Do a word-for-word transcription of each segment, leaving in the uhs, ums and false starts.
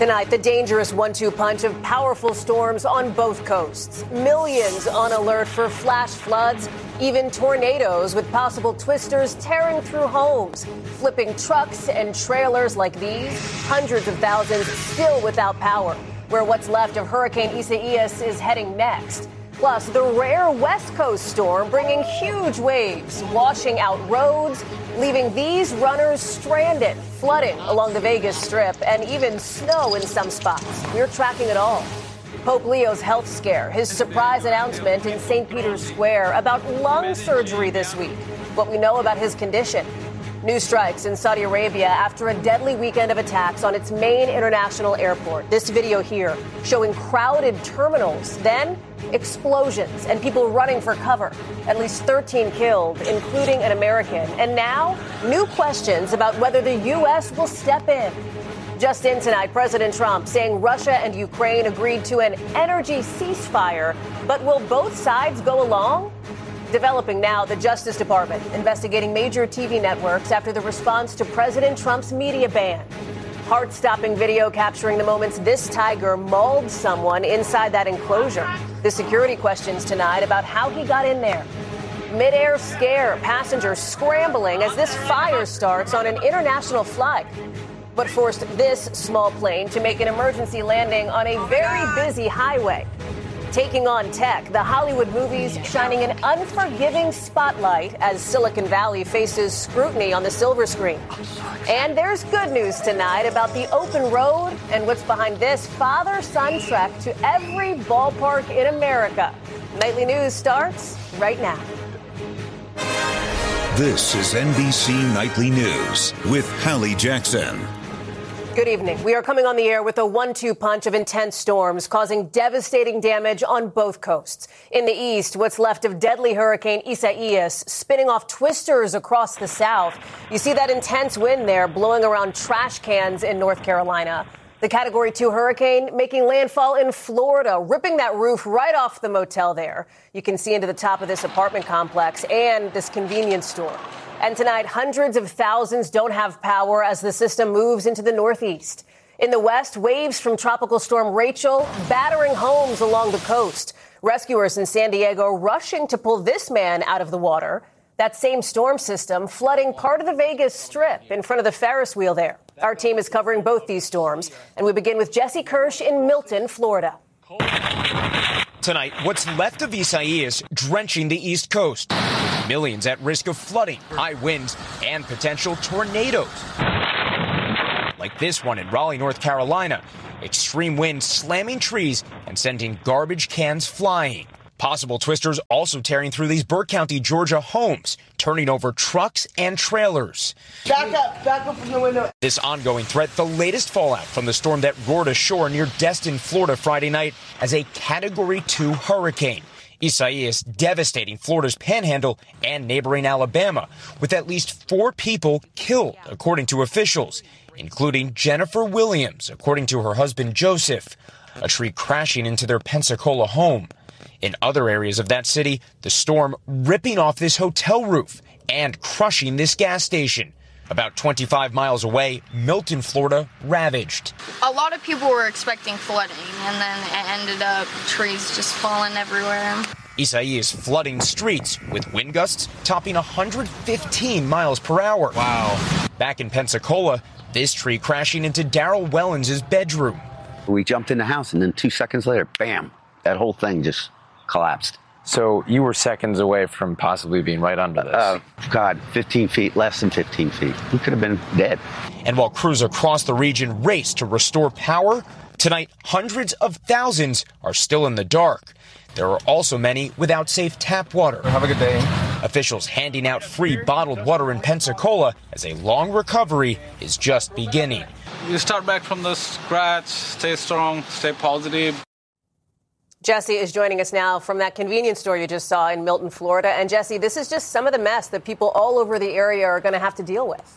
Tonight, the dangerous one two punch of powerful storms on both coasts. Millions on alert for flash floods, even tornadoes with possible twisters tearing through homes, flipping trucks and trailers like these. Hundreds of thousands still without power, where what's left of Hurricane Isaias is heading next. Plus, the rare West Coast storm bringing huge waves, washing out roads, leaving these runners stranded, flooding along the Vegas Strip, and even snow in some spots. We're tracking it all. Pope Leo's health scare, his surprise announcement in Saint Peter's Square about lung surgery this week, what we know about his condition. New strikes in Saudi Arabia after a deadly weekend of attacks on its main international airport. This video here showing crowded terminals, then explosions and people running for cover. At least thirteen killed, including an American. And now, new questions about whether the U S will step in. Just in tonight, President Trump saying Russia and Ukraine agreed to an energy ceasefire, but will both sides go along? Developing now, the Justice Department investigating major T V networks after the response to President Trump's media ban. Heart-stopping video capturing the moments this tiger mauled someone inside that enclosure. The security questions tonight about how he got in there. Mid-air scare, passengers scrambling as this fire starts on an international flight, but forced this small plane to make an emergency landing on a very busy highway. Taking on tech, the Hollywood movies shining an unforgiving spotlight as Silicon Valley faces scrutiny on the silver screen. And there's good news tonight about the open road and what's behind this father-son trek to every ballpark in America. Nightly News starts right now. This is N B C Nightly News with Hallie Jackson. Good evening. We are coming on the air with a one two punch of intense storms causing devastating damage on both coasts. In the east, what's left of deadly Hurricane Isaias spinning off twisters across the south. You see that intense wind there blowing around trash cans in North Carolina. The Category two hurricane making landfall in Florida, ripping that roof right off the motel there. You can see into the top of this apartment complex and this convenience store. And tonight, hundreds of thousands don't have power as the system moves into the northeast. In the west, waves from Tropical Storm Rachel battering homes along the coast. Rescuers in San Diego rushing to pull this man out of the water. That same storm system flooding part of the Vegas Strip in front of the Ferris wheel there. Our team is covering both these storms, and we begin with Jesse Kirsch in Milton, Florida. Tonight, what's left of Isaias drenching the East Coast. Millions at risk of flooding, high winds, and potential tornadoes. Like this one in Raleigh, North Carolina. Extreme winds slamming trees and sending garbage cans flying. Possible twisters also tearing through these Burke County, Georgia homes, turning over trucks and trailers. Back up, back up from the window. This ongoing threat, the latest fallout from the storm that roared ashore near Destin, Florida Friday night as a Category two hurricane. Isaias devastating Florida's panhandle and neighboring Alabama, with at least four people killed, according to officials, including Jennifer Williams, according to her husband Joseph. A tree crashing into their Pensacola home. In other areas of that city, the storm ripping off this hotel roof and crushing this gas station. About twenty-five miles away, Milton, Florida, ravaged. A lot of people were expecting flooding, and then it ended up trees just falling everywhere. Isaias flooding streets with wind gusts topping one hundred fifteen miles per hour. Wow. Back in Pensacola, this tree crashing into Daryl Wellens' bedroom. We jumped in the house, and then two seconds later, bam, that whole thing just collapsed. So you were seconds away from possibly being right under this. Uh, God, fifteen feet, less than fifteen feet. We could have been dead. And while crews across the region race to restore power, tonight hundreds of thousands are still in the dark. There are also many without safe tap water. Have a good day. Officials handing out free bottled water in Pensacola as a long recovery is just beginning. You start back from the scratch, stay strong, stay positive. Jesse is joining us now from that convenience store you just saw in Milton, Florida. And Jesse, this is just some of the mess that people all over the area are going to have to deal with.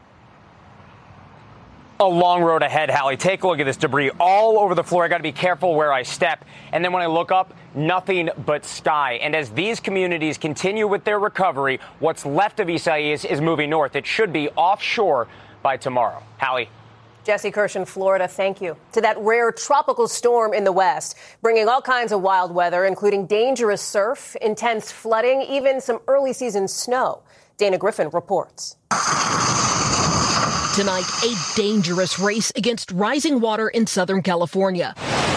A long road ahead, Hallie. Take a look at this debris all over the floor. I got to be careful where I step. And then when I look up, nothing but sky. And as these communities continue with their recovery, what's left of Isaias is moving north. It should be offshore by tomorrow. Hallie. Jesse Kirsch in Florida, thank you. To that rare tropical storm in the west, bringing all kinds of wild weather, including dangerous surf, intense flooding, even some early season snow. Dana Griffin reports. Tonight, a dangerous race against rising water in Southern California,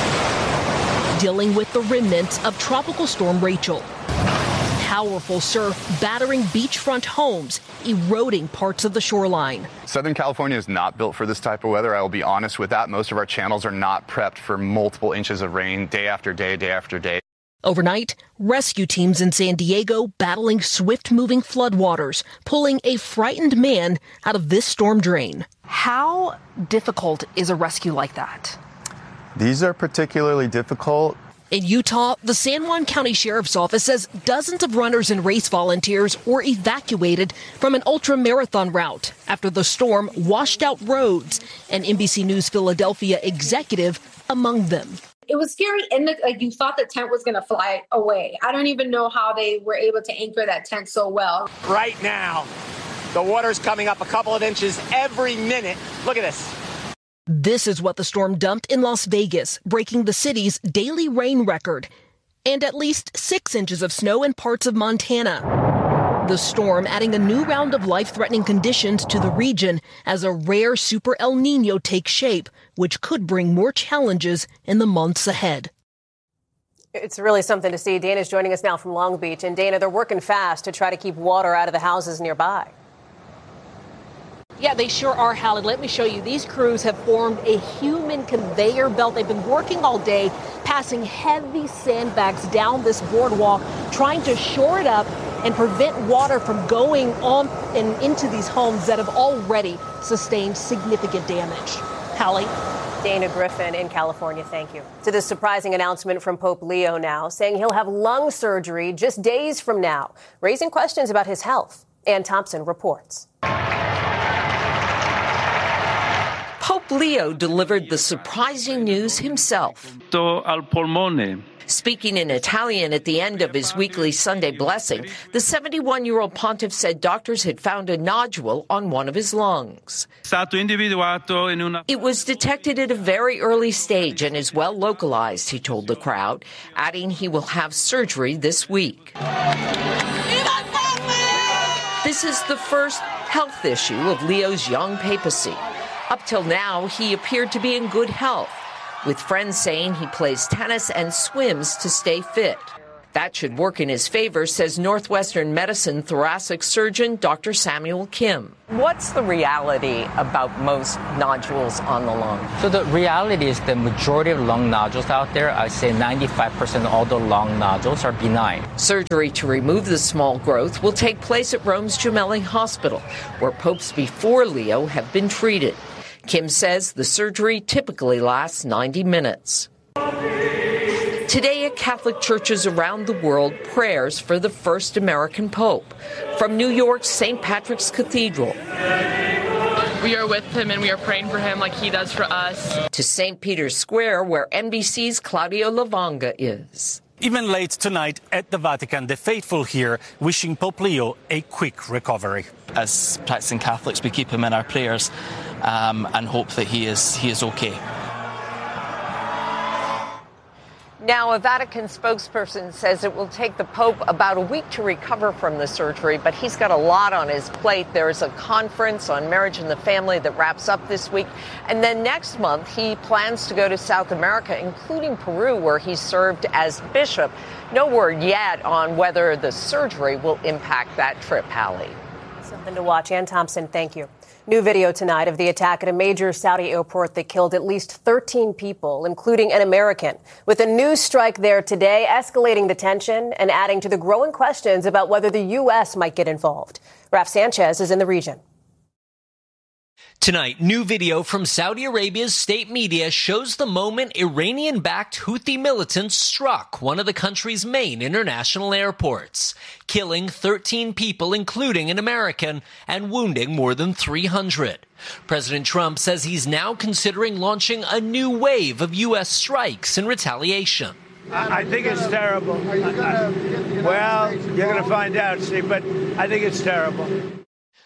dealing with the remnants of Tropical Storm Rachel. Powerful surf battering beachfront homes, eroding parts of the shoreline. Southern California is not built for this type of weather. I will be honest with that. Most of our channels are not prepped for multiple inches of rain day after day, day after day. Overnight, rescue teams in San Diego battling swift-moving floodwaters, pulling a frightened man out of this storm drain. How difficult is a rescue like that? These are particularly difficult. In Utah, the San Juan County Sheriff's Office says dozens of runners and race volunteers were evacuated from an ultra-marathon route after the storm washed out roads, an N B C News Philadelphia executive among them. It was scary, and like you thought the tent was going to fly away. I don't even know how they were able to anchor that tent so well. Right now, the water's coming up a couple of inches every minute. Look at this. This is what the storm dumped in Las Vegas, breaking the city's daily rain record, and at least six inches of snow in parts of Montana. The storm adding a new round of life-threatening conditions to the region as a rare Super El Nino takes shape, which could bring more challenges in the months ahead. It's really something to see. Dana's joining us now from Long Beach. And Dana, they're working fast to try to keep water out of the houses nearby. Yeah, they sure are, Hallie. Let me show you. These crews have formed a human conveyor belt. They've been working all day, passing heavy sandbags down this boardwalk, trying to shore it up and prevent water from going on and into these homes that have already sustained significant damage. Hallie? Dana Griffin in California, thank you. To this surprising announcement from Pope Leo now, saying he'll have lung surgery just days from now, raising questions about his health. Ann Thompson reports. Pope Leo delivered the surprising news himself. Speaking in Italian at the end of his weekly Sunday blessing, the seventy-one-year-old pontiff said doctors had found a nodule on one of his lungs. It was detected at a very early stage and is well localized, he told the crowd, adding he will have surgery this week. This is the first health issue of Leo's young papacy. Up till now, he appeared to be in good health, with friends saying he plays tennis and swims to stay fit. That should work in his favor, says Northwestern Medicine thoracic surgeon Doctor Samuel Kim. What's the reality about most nodules on the lung? So the reality is the majority of lung nodules out there, I say ninety-five percent of all the lung nodules are benign. Surgery to remove the small growth will take place at Rome's Gemelli Hospital, where popes before Leo have been treated. Kim says the surgery typically lasts ninety minutes. Today at Catholic churches around the world, prayers for the first American pope. From New York's Saint Patrick's Cathedral. We are with him and we are praying for him like he does for us. To Saint Peter's Square, where N B C's Claudio Lavanga is. Even late tonight at the Vatican, the faithful here wishing Pope Leo a quick recovery. As practicing Catholics, we keep him in our prayers um, and hope that he is he is okay. Now, a Vatican spokesperson says it will take the Pope about a week to recover from the surgery, but he's got a lot on his plate. There's a conference on marriage and the family that wraps up this week. And then next month, he plans to go to South America, including Peru, where he served as bishop. No word yet on whether the surgery will impact that trip, Hallie. Something to watch. Ann Thompson, thank you. New video tonight of the attack at a major Saudi airport that killed at least thirteen people, including an American. With a news strike there today, escalating the tension and adding to the growing questions about whether the U S might get involved. Raf Sanchez is in the region. Tonight, new video from Saudi Arabia's state media shows the moment Iranian-backed Houthi militants struck one of the country's main international airports, killing thirteen people, including an American, and wounding more than three hundred. President Trump says he's now considering launching a new wave of U S strikes in retaliation. I think it's terrible. Well, you're going to find out, Steve, but I think it's terrible.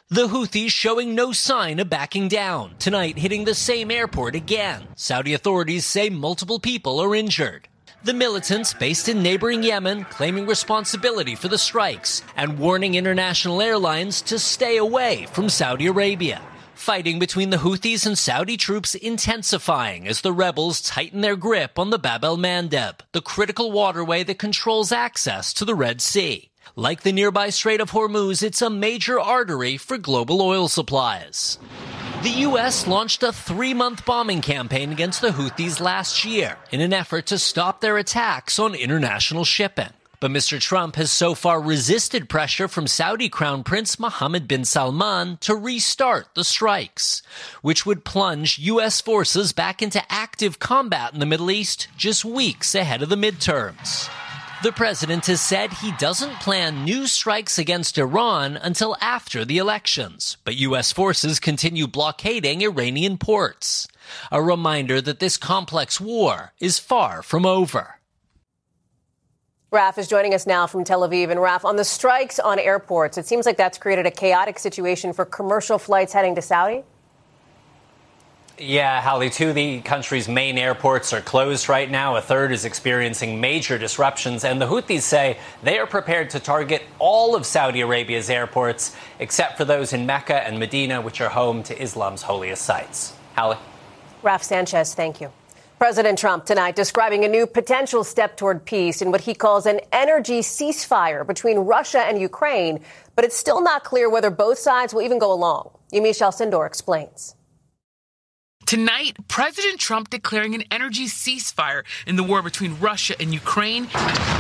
The Houthis showing no sign of backing down, tonight hitting the same airport again. Saudi authorities say multiple people are injured. The militants, based in neighboring Yemen, claiming responsibility for the strikes and warning international airlines to stay away from Saudi Arabia. Fighting between the Houthis and Saudi troops intensifying as the rebels tighten their grip on the Bab el-Mandeb, the critical waterway that controls access to the Red Sea. Like the nearby Strait of Hormuz, it's a major artery for global oil supplies. The U S launched a three-month bombing campaign against the Houthis last year in an effort to stop their attacks on international shipping. But Mister Trump has so far resisted pressure from Saudi Crown Prince Mohammed bin Salman to restart the strikes, which would plunge U S forces back into active combat in the Middle East just weeks ahead of the midterms. The president has said he doesn't plan new strikes against Iran until after the elections, but U S forces continue blockading Iranian ports. A reminder that this complex war is far from over. Raf is joining us now from Tel Aviv. And Raf, on the strikes on airports, it seems like that's created a chaotic situation for commercial flights heading to Saudi. Yeah, Hallie, two of the country's main airports are closed right now. A third is experiencing major disruptions. And the Houthis say they are prepared to target all of Saudi Arabia's airports, except for those in Mecca and Medina, which are home to Islam's holiest sites. Hallie? Raf Sanchez, thank you. President Trump tonight describing a new potential step toward peace in what he calls an energy ceasefire between Russia and Ukraine. But it's still not clear whether both sides will even go along. Yamiche Alcindor explains. Tonight, President Trump declaring an energy ceasefire in the war between Russia and Ukraine,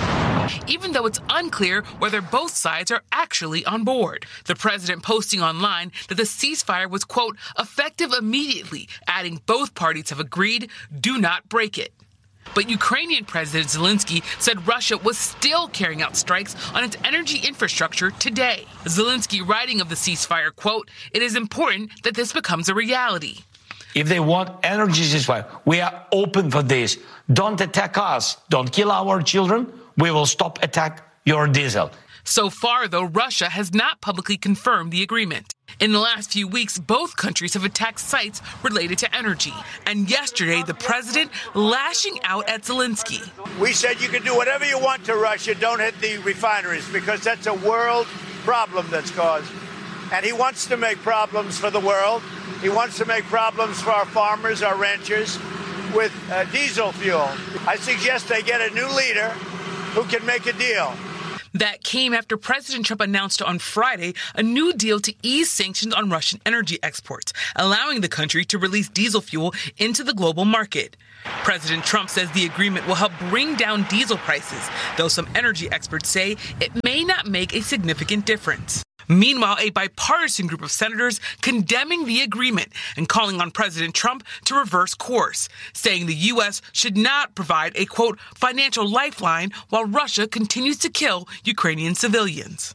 even though it's unclear whether both sides are actually on board. The president posting online that the ceasefire was, quote, effective immediately, adding both parties have agreed, do not break it. But Ukrainian President Zelensky said Russia was still carrying out strikes on its energy infrastructure today. Zelensky writing of the ceasefire, quote, it is important that this becomes a reality. If they want energy ceasefire, we are open for this. Don't attack us. Don't kill our children. We will stop attack your diesel. So far, though, Russia has not publicly confirmed the agreement. In the last few weeks, both countries have attacked sites related to energy. And yesterday, the president lashing out at Zelensky. We said you can do whatever you want to Russia. Don't hit the refineries, because that's a world problem that's caused. And he wants to make problems for the world. He wants to make problems for our farmers, our ranchers, with uh, diesel fuel. I suggest they get a new leader who can make a deal. That came after President Trump announced on Friday a new deal to ease sanctions on Russian energy exports, allowing the country to release diesel fuel into the global market. President Trump says the agreement will help bring down diesel prices, though some energy experts say it may not make a significant difference. Meanwhile, a bipartisan group of senators condemning the agreement and calling on President Trump to reverse course, saying the U S should not provide a, quote, financial lifeline while Russia continues to kill Ukrainian civilians.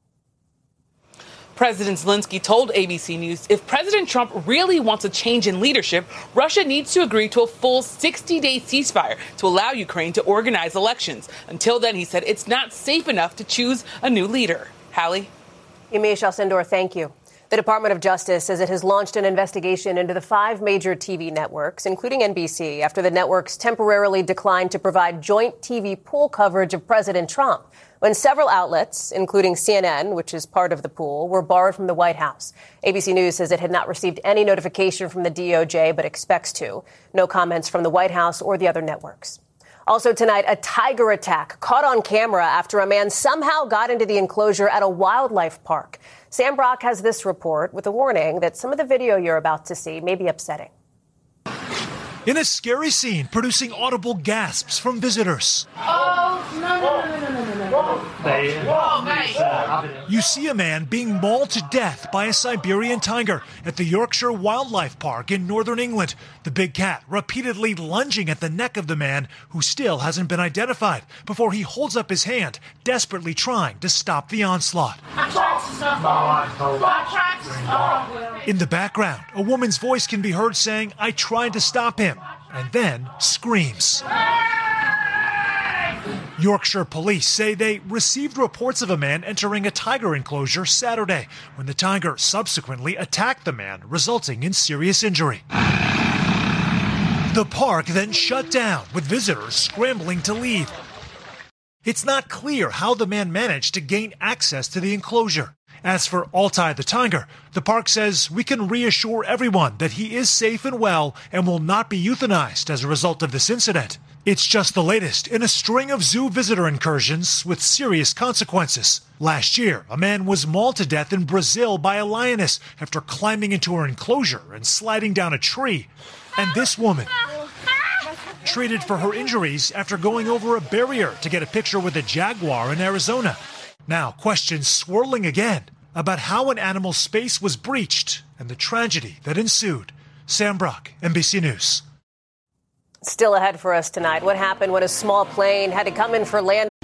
President Zelensky told A B C News if President Trump really wants a change in leadership, Russia needs to agree to a full sixty-day ceasefire to allow Ukraine to organize elections. Until then, he said it's not safe enough to choose a new leader. Hallie? Yamiche Alcindor, thank you. The Department of Justice says it has launched an investigation into the five major T V networks, including N B C, after the networks temporarily declined to provide joint T V pool coverage of President Trump, when several outlets, including C N N, which is part of the pool, were barred from the White House. A B C News says it had not received any notification from the D O J, but expects to. No comments from the White House or the other networks. Also tonight, a tiger attack caught on camera after a man somehow got into the enclosure at a wildlife park. Sam Brock has this report with a warning that some of the video you're about to see may be upsetting. In a scary scene, producing audible gasps from visitors. Oh, no, no, no, no, no, no, no. Whoa, nice. You see a man being mauled to death by a Siberian tiger at the Yorkshire Wildlife Park in northern England. The big cat repeatedly lunging at the neck of the man, who still hasn't been identified, before he holds up his hand, desperately trying to stop the onslaught. I'm trying to stop him. I'm trying to stop him. In the background, a woman's voice can be heard saying, "I tried to stop him," and then screams. Yorkshire police say they received reports of a man entering a tiger enclosure Saturday when the tiger subsequently attacked the man, resulting in serious injury. The park then shut down, with visitors scrambling to leave. It's not clear how the man managed to gain access to the enclosure. As for Altai the tiger, the park says we can reassure everyone that he is safe and well and will not be euthanized as a result of this incident. It's just the latest in a string of zoo visitor incursions with serious consequences. Last year, a man was mauled to death in Brazil by a lioness after climbing into her enclosure and sliding down a tree. And this woman, treated for her injuries after going over a barrier to get a picture with a jaguar in Arizona. Now, questions swirling again about how an animal's space was breached and the tragedy that ensued. Sam Brock, N B C News. Still ahead for us tonight. What happened when a small plane had to come in for landing?